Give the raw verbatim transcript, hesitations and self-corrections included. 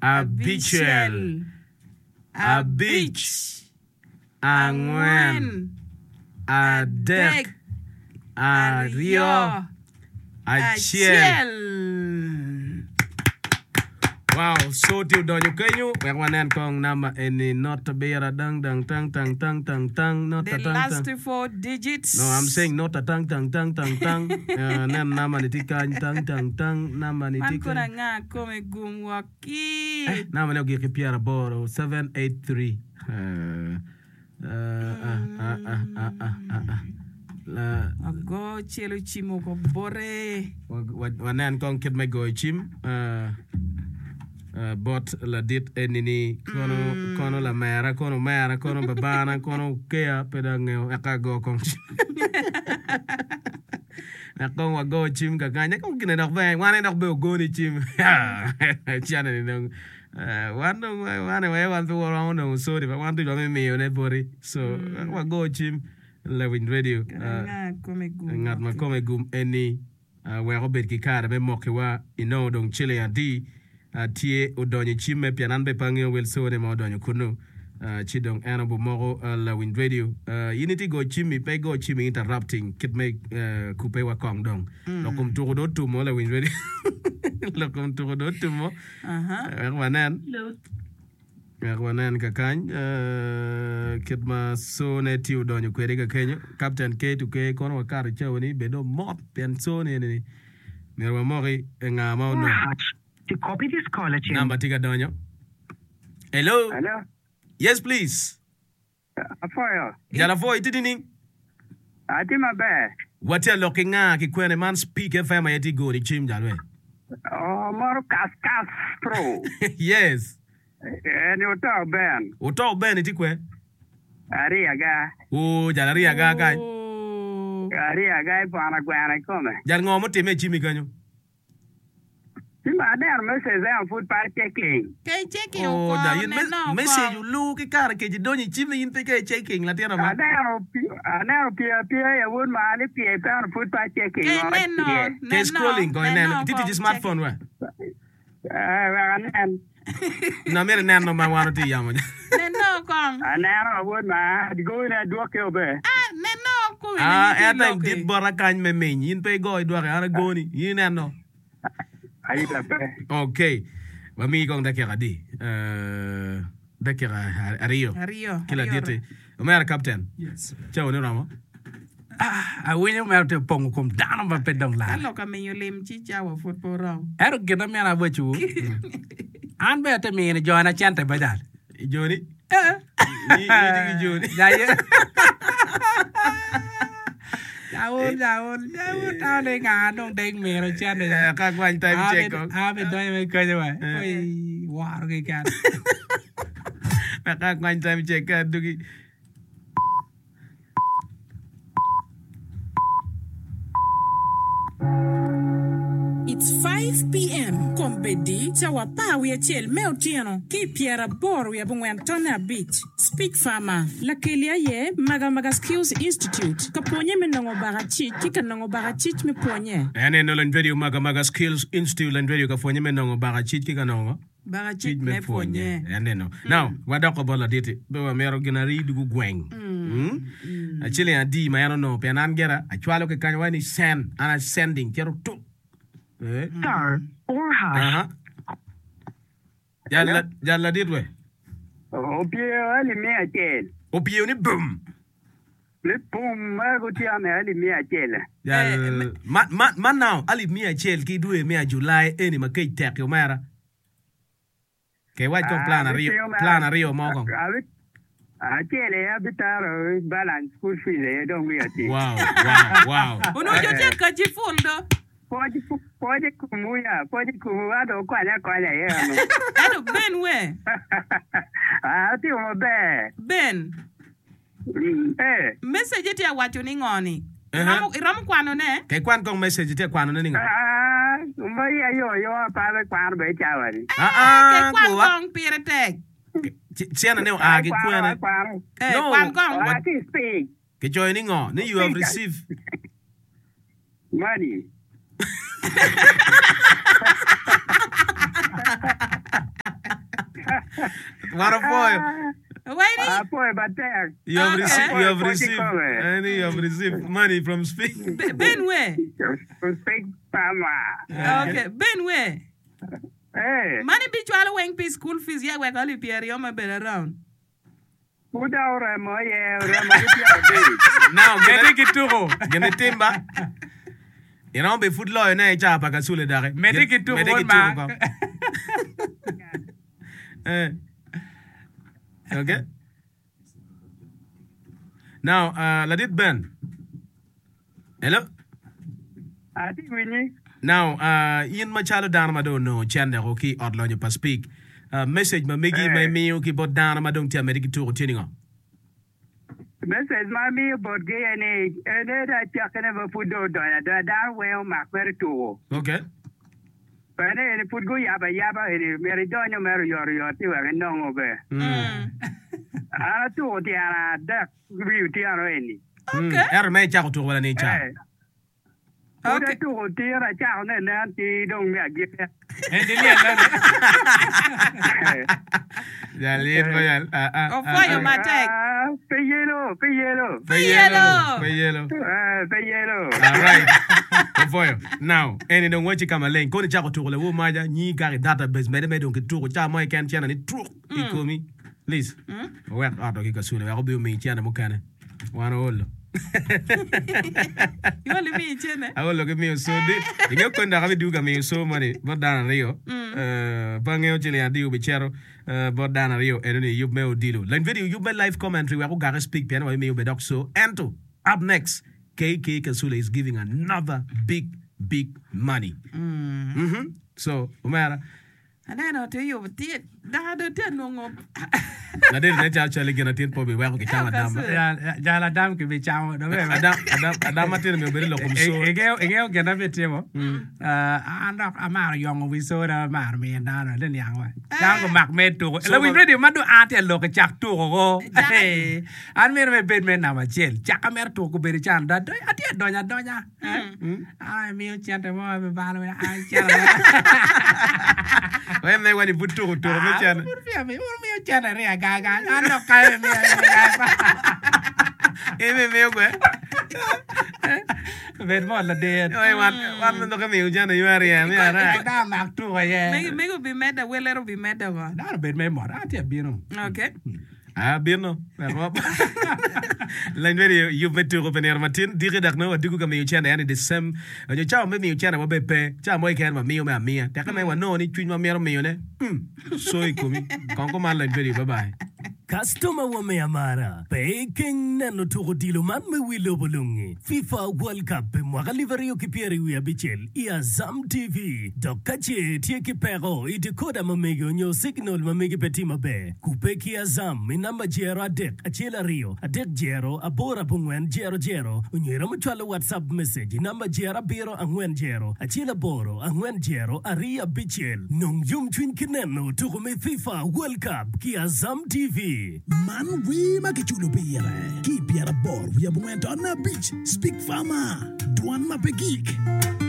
Abichel. Abich. Angwen. Adek. Ario. Achiel. Wow, so tiu donyo kenyu, wekwanen kong nama eni nota bera dang dang tang tang tang tang tang nota The tang last tang. four digits. No, I'm saying nota tang tang tang tang tang. Uh, Nen nama ni tika tang tang tang nama ni Man kona tika. nga kome gumwaki. Eh, nama ni ogi kipiara boro seven eight three. Uh, uh, uh, uh, uh, uh, uh, uh, uh. La Ago chelo chimo ko bore. wanen kong kid me go chim. Uh, Uh, bot la dit enini kono mm. kono la mera kono mera kono babana kono kea pedangeo akago kong akong wago chim ka kanya kong kina nak bang wane nak be go ni chim chana ni nong wano wane we wan tu wrong no sorry but wan tu lo me me ne bori so mm. wago chim Lewin radio nga kome gum ngat ma kome gum eni we go bet ki kara be mokewa ino dong chile andi Uh, tie udonyo chime pianan be pangyo wel sone ma udonyo kuno uh, chidong anabu moro uh, la wind radio uh, unity go chimi pe go chimi interrupting kit me uh, kupe wa kong dong mm. lokum turo do tumo la wind radio lokum turo do tumo aha uh, wanan lo wanan kakany uh, kit ma sone ti udonyo kwere ka kenyo captain K to K kono wakari chawni bedo mop pian sone ni merwa mori ngama no To copy this caller tune. Number tiga donyo. Hello. Hello. Yes, please. Afoyo. Jala foy tidini. Ati mabe. What you looking at? Ki kwene man speak F M ayati go ni chim jalwe. Oh, moro kas kas pro. Yes. Eni uto ben. Uto ben iti kwe. Ari aga. Oh, jala ri aga ka. Ari aga ipo ana kwana kome. Jala ngomo teme chimi kanyo. Sima ada message en food park checking. Ke checking oh, ko. da yin message lu ki kar ke jidoni chimi yin pe ke checking la tira ma. Ada ana pia pia ya won ma ali pia pa food park checking. Ke neno. Ke scrolling ko neno. Titi smartphone wa. Eh, anan. Na mere neno ma wano ti yamo. Neno kong. Ana won ma di go na do ke obe. Ah, neno ko. Ah, eta dit bora kan me men yin pe go do ara goni yin neno. Aí tá pé. Okay. Mami kong dakira di. Uh, dakira Ario. Ario. Kila dite. Umera captain. Yes. Ciao ne ramo. Ah, I win you to pong come down ba pedong la. Ano ka me yolim chicha wa football round. Ero gina me na bochu. An be te me ni joina chante ba dal. Joni. Eh. Ni ni Joni. Ya ye. Jauh, jauh, jauh tahu deh ngadong deng merah cina deh. Kak wan time check kok. Abe doy me kerja wah. Oi, war ke kan. Kak wan time check kan dugi. It's five p.m. Kombedi, chawa pa we chel meutiano. Ki piera bor we abungwen tona beach. Speak farmer. La kelia ye maga maga skills institute. Kaponye me nango barachi, kika nango barachi me ponye. Ene no len video maga maga skills institute len video ka fonye me nango barachi kika nango. Barachi me ponye. Ene no. Now, wadako bola dite. Bewa mero ginari dugu gweng. Hmm. Achile andi mayano no penan gera. Achwalo ke kanywa ni send ana sending kero tu. Star or hash. Aha. Jalla jalla ditwe. Opie ali me achel. Opie ni boom. Le boom ma go ti ame ali me achel. Jal man man man now ali mi achel ki duwe mi July eni makay tek yo mara. Ke wa ko plan rio plan rio mo ko. Achel ya bitaro balance school fee le don we ati. Wow wow wow. Uno yo te ka ji fundo. Pode pode kumuya, pode kumuya do kwanya kwanya ye no. Ado Ben we. Ah, ti mo be. Ben. Eh. Message ti awacho ni ngoni. Uh-huh. Ramu ramu kwano ne? Ke kwan kong message te kwano ne nga. Ah, umba ya yo yo pa be kwano be chawari. Ah Ke ah kwan go wa. kong pire tek. Siana ne a ge kwana. Eh, No, kwan kong. What is speak? Ke joining on. Ne you have received Money. What a boy. Wait. Ah, boy, but there. You have Okay. received, you have Forty received, cover. and you have received money from Speak. Ben where? Speak Pama. Okay. Ben where? Hey, Money be chwalo weng pi school fees. Yeah, we call it Pierre. You're my better around. put out Remo, yeah, Remo, yeah, Now, get it to Get it timber. You know, be foot lawyer, na chapa kasule dare. Medic it to Medic one it to mark. go. Eh. Okay. Now, uh, let it burn. Hello. I think we need. Now, uh, Ian Machado Dana don't know, Chanda, okay, or Lodge per speak. Uh, message, my Miggy, my me, okay, but Dana, I don't tell medic to tuning on. Message mommy about gay and age, and then I check never put do that down well, Mac very too. Okay. But then put go yaba yaba, and Mary Donny Mary or your two and no over. Mm. I told Diana that beauty already. Okay. Er may chako to wala ni cha. Hey. Okay. Okay. To dear, I chow and then don't get it. And the little Jalin mo yan. Ah, ah, Oh, ah, fire, ah. my tag. Ah, pay yellow, pay yellow. Pay yellow. Pay yellow. Ah, pay yellow. All right. Go for you. Now, any no what you come along. Go to chako to wala wo maja ni gari database. Mede me don't get to cha mo kan chana ni true. Iko mi. Please. We ato ki kasule. Wa obi mi chana mo kana. Wana olo. You only me, Jenny. I will look at me so deep. You know, when I do me so money, but down Rio, uh, Bangeo Chile and Dio Bichero, uh, but down Rio, and then you may deal. Like video, you may live commentary where Gaga speak piano, I may be doc so. And to up next, K K Kasule is giving another big, big money. Mm. Mm-hmm. So, Umara, And then I'll tell you, but did that did no I didn't actually get a tin for me where we can have a Jala dam ki bichao no be. Adam, Adam, Adam Martin, me very local. So, Egeo egeo gena betemo. Uh anda amar yong we so da mar me na den yang wa. Dang ko mak me to. La we ready ma do ate lo ka chak to go. An mer me bet me na ma chel. Chak mer to ko be chan da ate do nya do nya. Ai mi chan te mo be ba me ai chan. when they want to put to to me chan. Urfia me urmi chan re ga ga. Ando kai me ga. Eme me go. Ven mo la de. Oi, wan wan no ka mi chan you are ya me ara. Da mak to ye. Make make be mad that well let be mad that one. Da bet me mo ate bino. Okay. Ah, birno. Like video, you bet to open air Martin. Dire dak no digu ka mi chan and the same. You chow me mi chan wa be pe. Cha mo kan ma mi ma mi. Ta ka me wa no ni twin ma mi mi ne. Hmm. So ikumi. Kon ko man like video. Bye bye. Customer wa me amara. Peking nano toko dilo man me wilo bolungi. FIFA World Cup pe mwa kaliveri o kipieri wia bichel. Ia Zam T V. Dokache tie kipero. Iti koda mamegi onyo signal mamegi petima be. Kupe kia Zam. Minamba jero adek. Achela rio. Adek jero. Abora pungwen jero jero. Unyera mchwala WhatsApp message. Namba jera biro angwen jero. Achela boro angwen jero. Aria bichel. Nong yum twin kineno toko me FIFA World Cup. Kia Zam T V. Man, we make it chulo pere. Keep your board. We are going on a beach. Speak farmer. Duan mapegik.